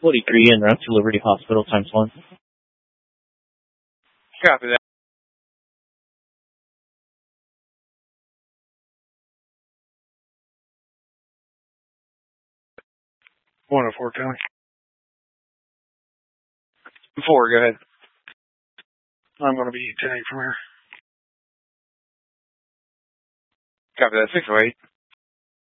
43 en route to Liberty Hospital, times 1. Copy that. One of 4 County. 4, go ahead. I'm going to be 10-8 from here. Copy that, 608.